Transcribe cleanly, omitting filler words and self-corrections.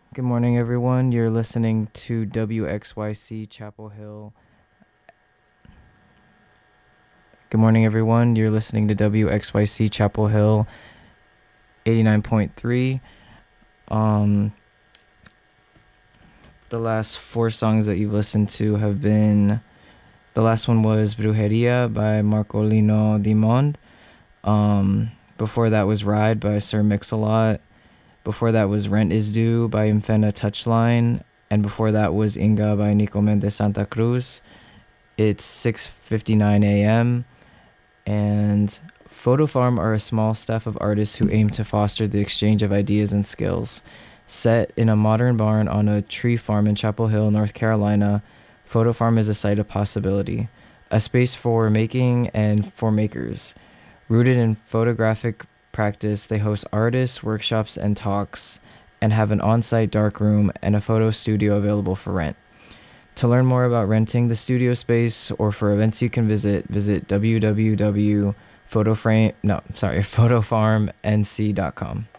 Good morning, everyone. You're listening to WXYC Chapel Hill. Good morning, everyone. You're listening to WXYC Chapel Hill 89.3. The last four songs that you've listened to have been, the last one was Brujeria by Marcolino Dimond. Before that was Ride by Sir Mix-a-Lot. Before that was Rent Is Due by Infena Touchline. And before that was Inga by Nico Mendes Santa Cruz. It's 6:59 a.m. and Photo Farm are a small staff of artists who aim to foster the exchange of ideas and skills. Set in a modern barn on a tree farm in Chapel Hill, North Carolina, Photo Farm is a site of possibility, a space for making and for makers. Rooted in photographic practice, they host artists, workshops, and talks, and have an on-site darkroom and a photo studio available for rent. To learn more about renting the studio space or for events you can visit www.photofarmnc.com.